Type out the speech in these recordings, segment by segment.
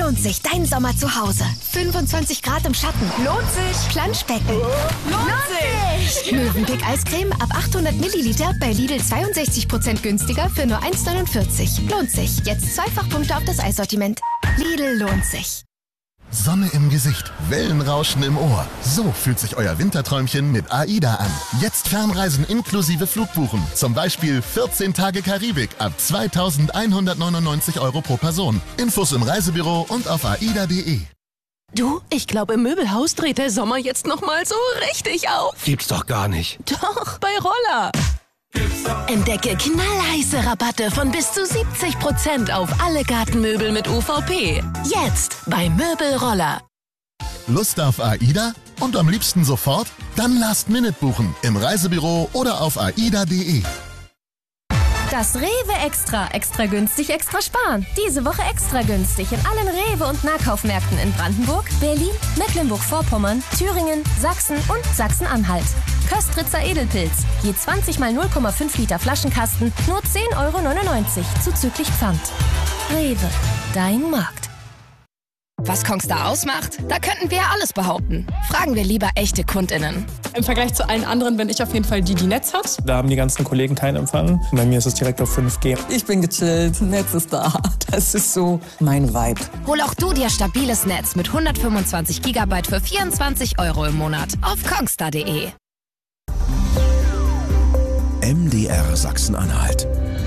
lohnt sich dein Sommer zu Hause. 25 Grad im Schatten. Lohnt sich. Planschbecken. Lohnt sich. Mövenpick Eiscreme ab 800 Milliliter bei Lidl 62% günstiger für nur 1,49. Lohnt sich. Jetzt Zweifachpunkte auf das Eissortiment. Lidl lohnt sich. Sonne im Gesicht, Wellenrauschen im Ohr. So fühlt sich euer Winterträumchen mit AIDA an. Jetzt Fernreisen inklusive Flugbuchen. Zum Beispiel 14 Tage Karibik ab 2.199 € pro Person. Infos im Reisebüro und auf aida.de. Du, ich glaube, im Möbelhaus dreht der Sommer jetzt nochmal so richtig auf. Gibt's doch gar nicht. Doch, bei Roller. Entdecke knallheiße Rabatte von bis zu 70% auf alle Gartenmöbel mit UVP. Jetzt bei Möbelroller. Lust auf AIDA? Und am liebsten sofort? Dann Last-Minute buchen im Reisebüro oder auf aida.de. Das Rewe Extra günstig, extra sparen. Diese Woche extra günstig in allen Rewe- und Nahkaufmärkten in Brandenburg, Berlin, Mecklenburg-Vorpommern, Thüringen, Sachsen und Sachsen-Anhalt. Köstritzer Edelpilz, je 20 mal 0,5 Liter Flaschenkasten, nur 10,99 € zuzüglich Pfand. Rewe, dein Markt. Was Kongstar ausmacht? Da könnten wir ja alles behaupten. Fragen wir lieber echte KundInnen. Im Vergleich zu allen anderen bin ich auf jeden Fall die Netz hat. Da haben die ganzen Kollegen keinen Empfang. Bei mir ist es direkt auf 5G. Ich bin gechillt, Netz ist da. Das ist so mein Vibe. Hol auch du dir stabiles Netz mit 125 GB für 24 € im Monat auf kongstar.de. MDR Sachsen-Anhalt.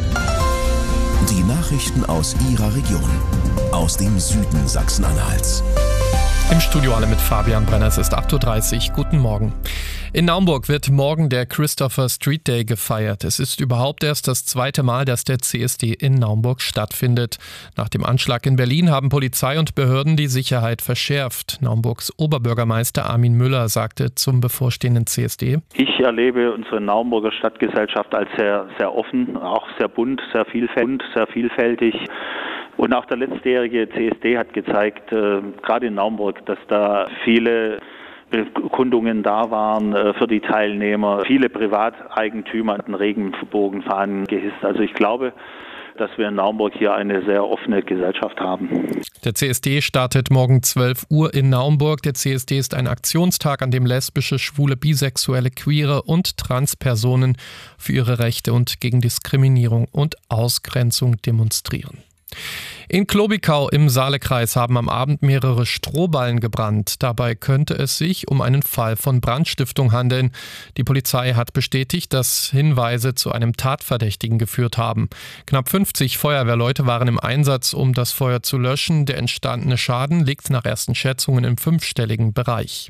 Die Nachrichten aus Ihrer Region. Aus dem Süden Sachsen-Anhalts. Im Studio alle mit Fabian Brenner. Es ist 8.30 Uhr. Guten Morgen. In Naumburg wird morgen der Christopher Street Day gefeiert. Es ist überhaupt erst das zweite Mal, dass der CSD in Naumburg stattfindet. Nach dem Anschlag in Berlin haben Polizei und Behörden die Sicherheit verschärft. Naumburgs Oberbürgermeister Armin Müller sagte zum bevorstehenden CSD: Ich erlebe unsere Naumburger Stadtgesellschaft als sehr, sehr offen, auch sehr bunt, sehr vielfältig. Und auch der letztjährige CSD hat gezeigt, gerade in Naumburg, dass da viele Bekundungen da waren für die Teilnehmer. Viele Privateigentümer hatten Regenbogenfahnen gehisst. Also ich glaube, dass wir in Naumburg hier eine sehr offene Gesellschaft haben. Der CSD startet morgen 12 Uhr in Naumburg. Der CSD ist ein Aktionstag, an dem lesbische, schwule, bisexuelle, queere und Transpersonen für ihre Rechte und gegen Diskriminierung und Ausgrenzung demonstrieren. In Klobikau im Saalekreis haben am Abend mehrere Strohballen gebrannt. Dabei könnte es sich um einen Fall von Brandstiftung handeln. Die Polizei hat bestätigt, dass Hinweise zu einem Tatverdächtigen geführt haben. Knapp 50 Feuerwehrleute waren im Einsatz, um das Feuer zu löschen. Der entstandene Schaden liegt nach ersten Schätzungen im 5-stelligen Bereich.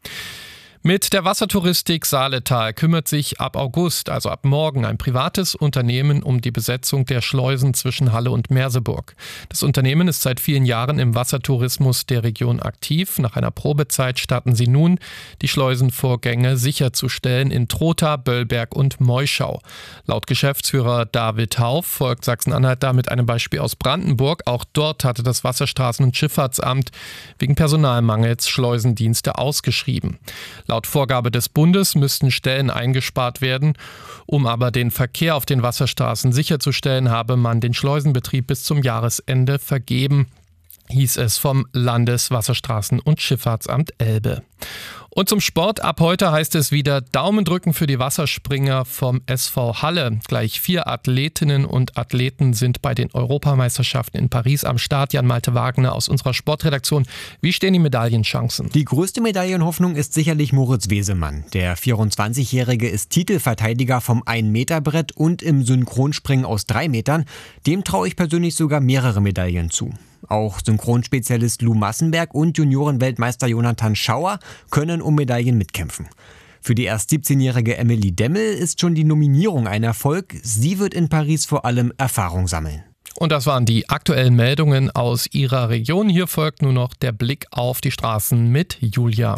Mit der Wassertouristik Saaletal kümmert sich ab August, also ab morgen, ein privates Unternehmen um die Besetzung der Schleusen zwischen Halle und Merseburg. Das Unternehmen ist seit vielen Jahren im Wassertourismus der Region aktiv. Nach einer Probezeit starten sie nun, die Schleusenvorgänge sicherzustellen in Trotha, Böllberg und Meuschau. Laut Geschäftsführer David Hauf folgt Sachsen-Anhalt damit einem Beispiel aus Brandenburg. Auch dort hatte das Wasserstraßen- und Schifffahrtsamt wegen Personalmangels Schleusendienste ausgeschrieben. Laut Vorgabe des Bundes müssten Stellen eingespart werden. Um aber den Verkehr auf den Wasserstraßen sicherzustellen, habe man den Schleusenbetrieb bis zum Jahresende vergeben, hieß es vom Landeswasserstraßen- und Schifffahrtsamt Elbe. Und zum Sport. Ab heute heißt es wieder Daumen drücken für die Wasserspringer vom SV Halle. Gleich 4 Athletinnen und Athleten sind bei den Europameisterschaften in Paris am Start. Jan-Malte Wagner aus unserer Sportredaktion. Wie stehen die Medaillenchancen? Die größte Medaillenhoffnung ist sicherlich Moritz Wesemann. Der 24-Jährige ist Titelverteidiger vom 1-Meter-Brett und im Synchronspringen aus 3 Metern. Dem traue ich persönlich sogar mehrere Medaillen zu. Auch Synchronspezialist Lou Massenberg und Juniorenweltmeister Jonathan Schauer können um Medaillen mitkämpfen. Für die erst 17-jährige Emily Demmel ist schon die Nominierung ein Erfolg. Sie wird in Paris vor allem Erfahrung sammeln. Und das waren die aktuellen Meldungen aus Ihrer Region. Hier folgt nur noch der Blick auf die Straßen mit Julia.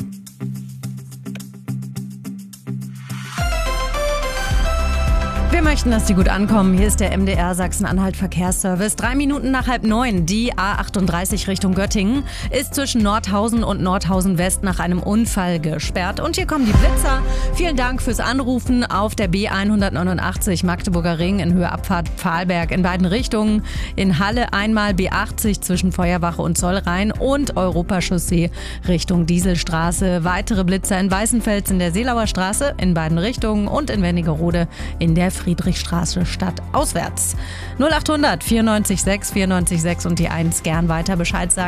Wir möchten, dass die gut ankommen. Hier ist der MDR Sachsen-Anhalt Verkehrsservice. 3 Minuten nach 8:30. Die A38 Richtung Göttingen ist zwischen Nordhausen und Nordhausen West nach einem Unfall gesperrt. Und hier kommen die Blitzer. Vielen Dank fürs Anrufen auf der B189 Magdeburger Ring in Höhe Abfahrt Pfahlberg in beiden Richtungen. In Halle einmal B80 zwischen Feuerwache und Zollrhein und Europachaussee Richtung Dieselstraße. Weitere Blitzer in Weißenfels in der Seelauer Straße in beiden Richtungen und in Wernigerode in der Friedrichstraße stadtauswärts. 0800 94 6 94 6 und die 1 gern weiter Bescheid sagen.